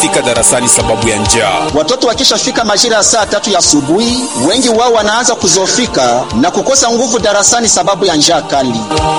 fika darasani sababu ya njaa. Watoto wakishafika majira ya saa 3 ya asubuhi, wengi wao wanaanza kuzofika na kukosa nguvu darasani sababu ya njaa kali.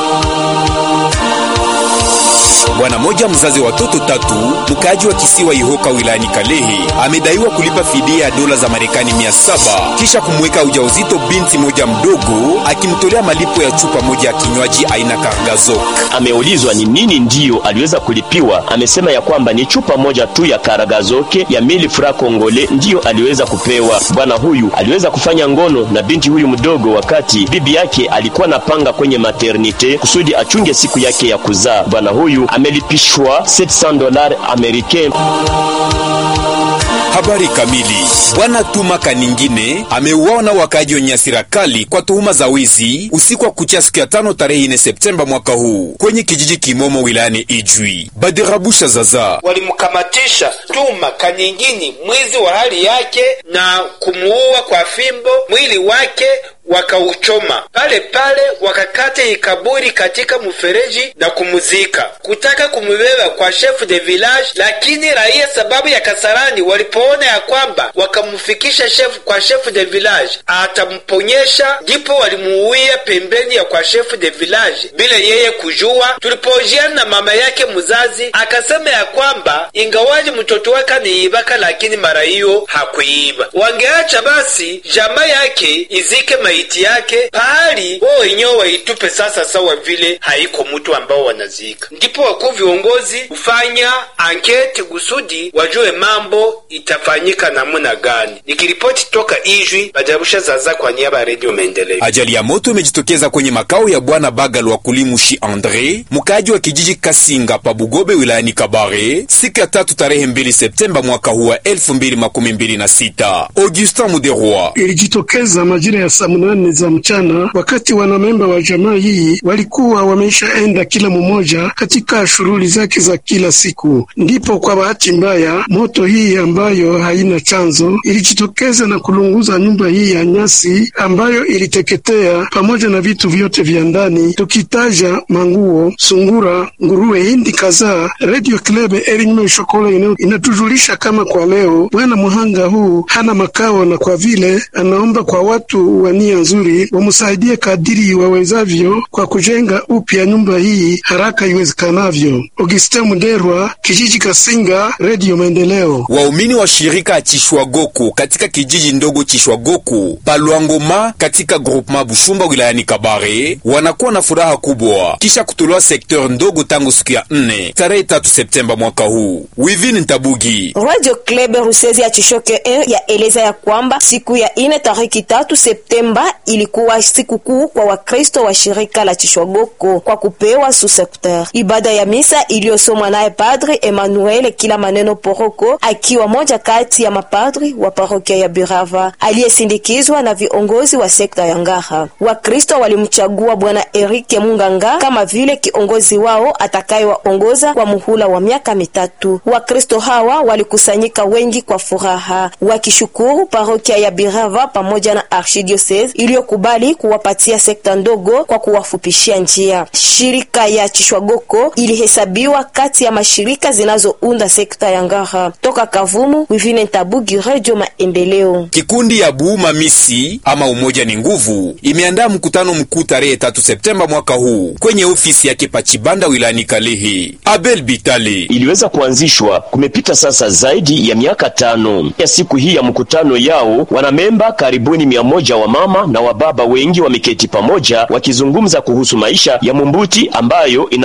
Bwana moja mzazi wa watoto 3, mkaaji wa kisiwa Ihoka wilayani Kalehe, amedaiwa kulipa fidia ya dola za Marekani 700 kisha kumweka ujauzito binti moja mdogo, akimtolea malipo ya chupa moja ya kinywaji aina Kargazok. Ameulizwa ni nini ndio aliweza kulipiwa. Amesema ya kwamba ni chupa moja tu ya Kargazok ya 1000 francs Congolais ndio aliweza kupewa. Bwana huyu aliweza kufanya ngono na binti huyu mdogo wakati bibi yake alikuwa napanga kwenye maternite kusudi achunge siku yake ya kuzaa. Bwana huyu amelipishwa $700 Amerikani. Habari kamili. Bwana Tuma Kaningine ameuawa na wakaji wenye hasira kali kwa tuhuma za wizi usiku wa kuchia siku ya 5 tarehe 4 Septemba mwaka huu kwenye kijiji Kimomo wilayani Ijwi. Badirabusha Zaza walimkamatisha Tuma Kaningine mwizi wa hali yake na kumuua kwa fimbo. Mwili wake wakauchoma pale pale, wakakata ikaburi katika mfereji na kumuzika. Kutaka kumubeba kwa chef de village, lakini raia sababu ya kasarani walipoona ya kwamba wakamfikisha kwa chef de village atamponyesha, ndipo walimuuia pembeni ya kwa chef de village bila yeye kujua. Tulipojiana na mama yake mzazi, akasema ya kwamba ingawaje mtoto wake niibaka, lakini mara hiyo hakuiba. Wangeacha basi jamaa yake izike maiti yake pahali wao wenyewe waitupe sasa, sawa vile haiko mtu ambao wanazika. Ndipo wakuu viongozi ufanya anketi kusudi wajue mambo itafanyika namna gani. Nikiripoti toka Ijwi, Badarabusha Zaza kwa niaba ya Radio Maendeleo. Ajali ya moto imejitokeza kwenye makao ya Bwana Bagal wa Kulimushi Andre, mkaaji wa kijiji Kasinga pa Bugobe wilayani Kabare, siku ya 3 tarehe 2 Septemba mwaka huu wa 2026. Augustin Muderwa. Ilijitokeza majira ya saa 8 za mchana, wakati wanamemba wa jamaa hii walikuwa wameshaenda kila mmoja katika shughuli zake za kila siku. Ndipo kwa bahati mbaya moto hii ambayo haina chanzo ilijitokeza na kulunguza nyumba hii ya nyasi ambayo iliteketea pamoja na vitu vyote vya ndani, tukitaja manguo, sungura, nguruwe hindi kadhaa. Radio Club Erinme Shokola inatujulisha kama kwa leo bwana muhanga huu hana makao, na kwa vile anaomba kwa watu wa nia nzuri wamsaidie kadiri wawezavyo kwa kujenga upya nyumba hii haraka iwezekanavyo. Augustin Muderwa, kijiji Kasinga, Radio Maendeleo. Waumini wa shirika Chishwagoku katika kijiji ndogo Chishwagoku Palwangoma katika groupement Bushumba wilayani Kabare wanakuwa na furaha kubwa kisha kutolewa sekteur ndogo tangu siku ya 4 tarehe 3 Septemba mwaka huu. Wivini Ntabugi. Radio Club Rusezi ya Chishoke ya eleza ya kwamba siku ya 4 tarehe 3 Septemba ilikuwa siku kuu kwa Wakristo wa shirika la Chishwagoku kwa kupewa sous-secteur. Ibada ya misa iliyosomwa naye Padre Emmanuel Kila Maneno Poroko, akiwa moja kati ya mapadri wa parokia ya Birava, aliyesindikizwa na viongozi wa sekta ya Ngaha. Wakristo walimchagua Bwana Eric Munganga kama vile kiongozi wao atakayewaongoza kwa muhula wa miaka 3. Wakristo hawa walikusanyika wengi kwa furaha, wakishukuru parokia ya Birava pamoja na archidiocese iliyokubali kuwapatia sekta ndogo kwa kuwafupishia njia. Shirika ya Chishwagoko ilihesabiwa kati ya mashirika zinazounda sekta ya Ngaha. Toka Kavumu, Wivine Ntabugi, Radio Maendeleo. Kikundi ya Buuma Misi ama Umoja ni Nguvu imeandaa mkutano mkuu tarehe 3 Septemba mwaka huu kwenye ofisi yake Pachibanda wilayani Kalehe. Abel Bitale. Iliweza kuanzishwa kumepita sasa zaidi ya miaka 5. Ya siku hii ya mkutano yao wanamemba karibuni 100 wa mama na wa baba wengi wameketi pamoja wakizungumza kuhusu maisha ya Mumbuti ambayo